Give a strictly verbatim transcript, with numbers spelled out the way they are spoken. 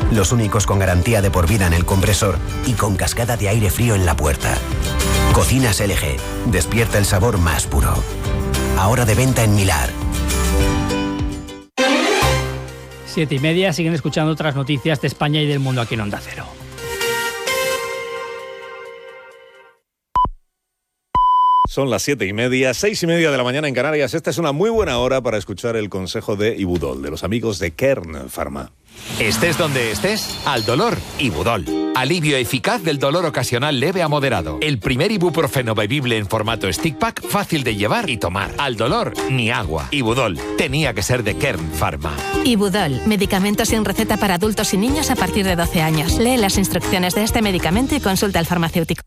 Los únicos con garantía de por vida en el compresor y con cascada de aire frío en la puerta. Cocinas L G. Despierta el sabor más puro. Ahora de venta en Milar. Siete y media, siguen escuchando otras noticias de España y del mundo aquí en Onda Cero. Son las siete y media, seis y media de la mañana en Canarias. Esta es una muy buena hora para escuchar el consejo de Ibudol, de los amigos de Kern Pharma. Estés donde estés, al dolor, Ibudol. Alivio eficaz del dolor ocasional leve a moderado. El primer ibuprofeno bebible en formato stick pack, fácil de llevar y tomar. Al dolor, ni agua. Ibudol, tenía que ser de Kern Pharma. Ibudol, medicamento sin receta para adultos y niños a partir de doce años. Lee las instrucciones de este medicamento y consulta al farmacéutico.